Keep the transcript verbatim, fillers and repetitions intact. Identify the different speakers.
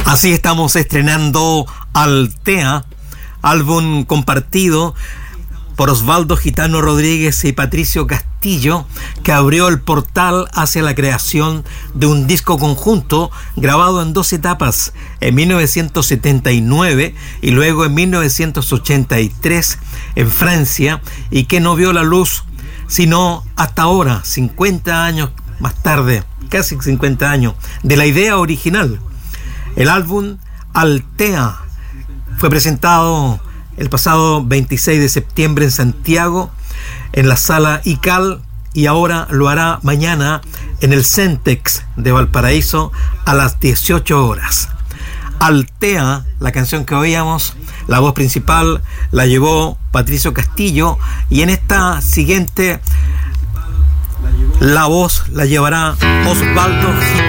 Speaker 1: Así estamos estrenando Altea, álbum compartido por Osvaldo Gitano Rodríguez y Patricio Castillo, que abrió el portal hacia la creación de un disco conjunto grabado en dos etapas, en mil novecientos setenta y nueve y luego en mil novecientos ochenta y tres en Francia, y que no vio la luz sino hasta ahora, cincuenta años más tarde, casi cincuenta años, de la idea original. El álbum Altea fue presentado el pasado veintiséis de septiembre en Santiago, en la sala I C A L, y ahora lo hará mañana en el Centex de Valparaíso a las dieciocho horas. Altea, la canción que oíamos, la voz principal la llevó Patricio Castillo, y en esta siguiente la voz la llevará Osvaldo Gitano.